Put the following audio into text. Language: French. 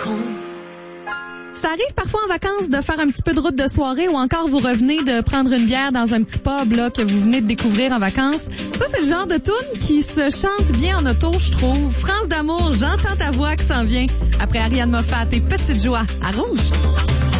Ça arrive parfois en vacances de faire un petit peu de route de soirée ou encore vous revenez de prendre une bière dans un petit pub là, que vous venez de découvrir en vacances. Ça, c'est le genre de tune qui se chante bien en auto, je trouve. France d'amour, j'entends ta voix qui s'en vient. Après Ariane Moffat et Petite Joie à Rouge.